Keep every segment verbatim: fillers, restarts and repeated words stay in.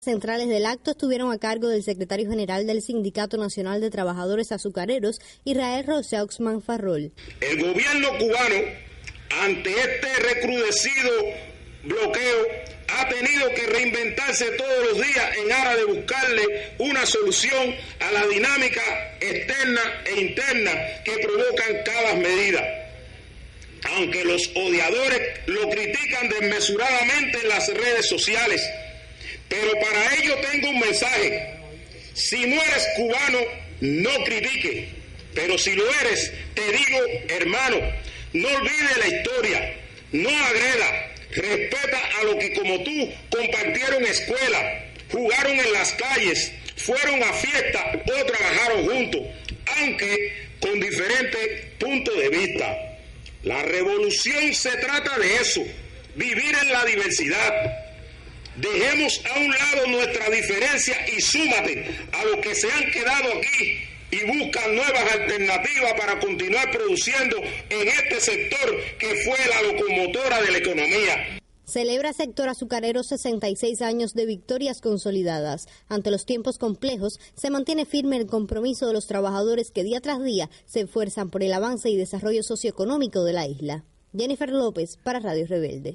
Centrales del acto estuvieron a cargo del secretario general del Sindicato Nacional de Trabajadores Azucareros, Israel Roxaux Manfarrol. El gobierno cubano, ante este recrudecido bloqueo, ha tenido que reinventarse todos los días en aras de buscarle una solución a la dinámica externa e interna que provocan cada medida. Aunque los odiadores lo critican desmesuradamente en las redes sociales, pero para ello tengo un mensaje. Si no eres cubano, no critiques. Pero si lo eres, te digo, hermano, no olvides la historia, no agreda, respeta a los que como tú compartieron escuela, jugaron en las calles, fueron a fiestas o trabajaron juntos, aunque con diferentes puntos de vista. La revolución se trata de eso, vivir en la diversidad. Dejemos a un lado nuestra diferencia y súmate a los que se han quedado aquí y buscan nuevas alternativas para continuar produciendo en este sector que fue la locomotora de la economía. Celebra sector azucarero sesenta y seis años de victorias consolidadas. Ante los tiempos complejos, se mantiene firme el compromiso de los trabajadores que día tras día se esfuerzan por el avance y desarrollo socioeconómico de la isla. Jennifer López para Radio Rebelde.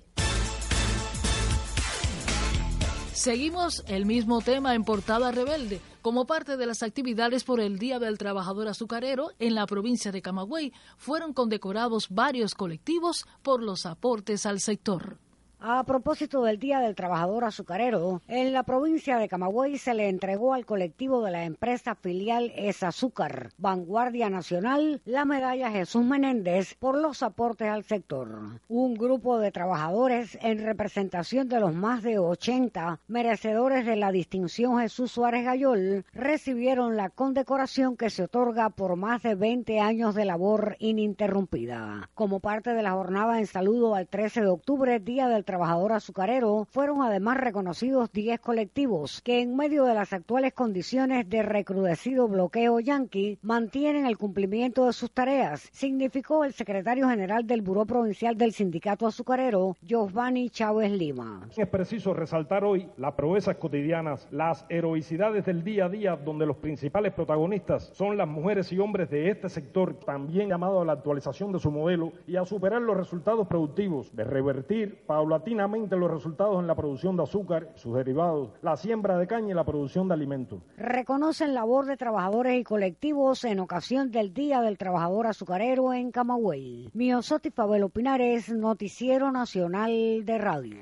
Seguimos el mismo tema en Portada Rebelde. Como parte de las actividades por el Día del Trabajador Azucarero, en la provincia de Camagüey fueron condecorados varios colectivos por los aportes al sector. A propósito del Día del Trabajador Azucarero, en la provincia de Camagüey se le entregó al colectivo de la empresa filial Esazúcar, Vanguardia Nacional, la medalla Jesús Menéndez por los aportes al sector. Un grupo de trabajadores en representación de los más de ochenta merecedores de la distinción Jesús Suárez Gayol recibieron la condecoración que se otorga por más de veinte años de labor ininterrumpida. Como parte de la jornada en saludo al trece de octubre, Día del Trabajador Azucarero, fueron además reconocidos diez colectivos que en medio de las actuales condiciones de recrudecido bloqueo yanqui mantienen el cumplimiento de sus tareas, significó el secretario general del Buró Provincial del Sindicato Azucarero, Giovanni Chávez Lima. Es preciso resaltar hoy las proezas cotidianas, las heroicidades del día a día, donde los principales protagonistas son las mujeres y hombres de este sector, también llamado a la actualización de su modelo y a superar los resultados productivos, de revertir paulatinamente los resultados en la producción de azúcar, sus derivados, la siembra de caña y la producción de alimentos. Reconocen labor de trabajadores y colectivos en ocasión del Día del Trabajador Azucarero en Camagüey. Miosoti Fabelo Pinares, Noticiero Nacional de Radio.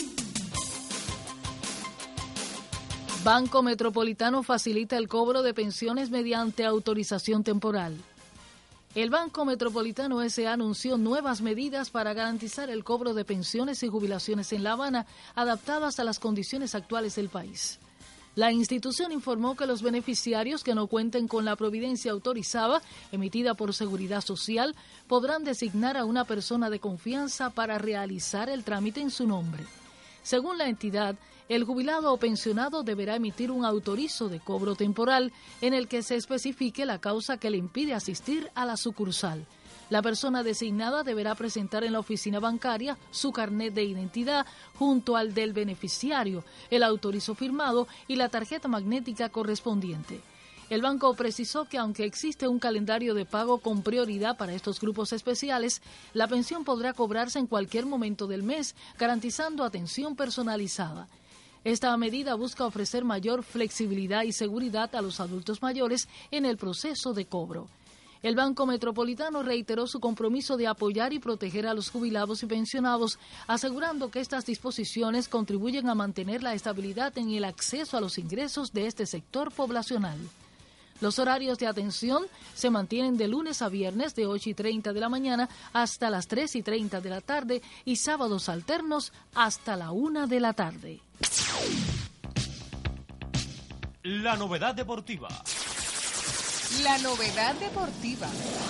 Banco Metropolitano facilita el cobro de pensiones mediante autorización temporal. El Banco Metropolitano S A anunció nuevas medidas para garantizar el cobro de pensiones y jubilaciones en La Habana, adaptadas a las condiciones actuales del país. La institución informó que los beneficiarios que no cuenten con la providencia autorizada, emitida por Seguridad Social, podrán designar a una persona de confianza para realizar el trámite en su nombre. Según la entidad, el jubilado o pensionado deberá emitir un autorizo de cobro temporal en el que se especifique la causa que le impide asistir a la sucursal. La persona designada deberá presentar en la oficina bancaria su carnet de identidad junto al del beneficiario, el autorizo firmado y la tarjeta magnética correspondiente. El banco precisó que aunque existe un calendario de pago con prioridad para estos grupos especiales, la pensión podrá cobrarse en cualquier momento del mes, garantizando atención personalizada. Esta medida busca ofrecer mayor flexibilidad y seguridad a los adultos mayores en el proceso de cobro. El Banco Metropolitano reiteró su compromiso de apoyar y proteger a los jubilados y pensionados, asegurando que estas disposiciones contribuyen a mantener la estabilidad en el acceso a los ingresos de este sector poblacional. Los horarios de atención se mantienen de lunes a viernes de ocho y treinta de la mañana hasta las tres y treinta de la tarde y sábados alternos hasta la una de la tarde. La novedad deportiva. La novedad deportiva.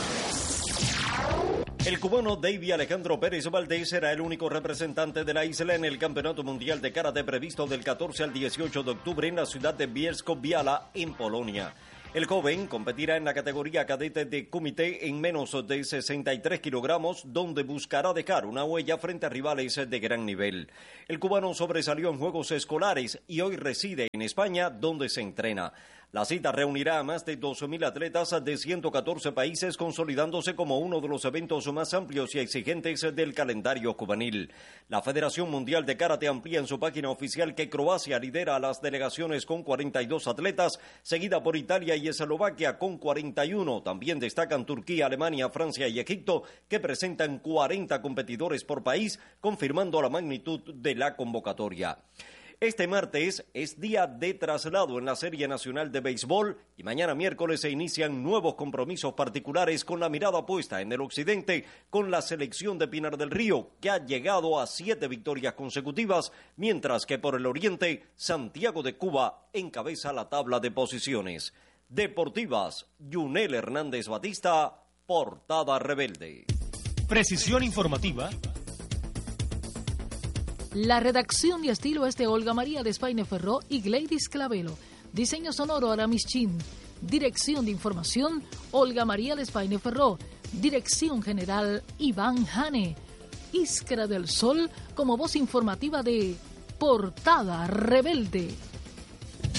El cubano Davy Alejandro Pérez Valdés será el único representante de la isla en el Campeonato Mundial de Karate previsto del catorce al dieciocho de octubre en la ciudad de Bielsko-Biała, en Polonia. El joven competirá en la categoría cadete de comité en menos de sesenta y tres kilogramos, donde buscará dejar una huella frente a rivales de gran nivel. El cubano sobresalió en Juegos Escolares y hoy reside en España, donde se entrena. La cita reunirá a más de doce mil atletas de ciento catorce países, consolidándose como uno de los eventos más amplios y exigentes del calendario juvenil. La Federación Mundial de Karate amplía en su página oficial que Croacia lidera a las delegaciones con cuarenta y dos atletas, seguida por Italia y Eslovaquia con cuarenta y uno. También destacan Turquía, Alemania, Francia y Egipto, que presentan cuarenta competidores por país, confirmando la magnitud de la convocatoria. Este martes es día de traslado en la Serie Nacional de Béisbol y mañana miércoles se inician nuevos compromisos particulares con la mirada puesta en el occidente con la selección de Pinar del Río, que ha llegado a siete victorias consecutivas, mientras que por el oriente Santiago de Cuba encabeza la tabla de posiciones. Deportivas, Yunel Hernández Batista, Portada Rebelde. Precisión informativa. La redacción y estilo es de Olga María Despaine Ferró y Gladys Clavelo. Diseño sonoro Aramis Chin. Dirección de información Olga María Despaine Ferró. Dirección general Iván Jane. Iskra del Sol como voz informativa de Portada Rebelde.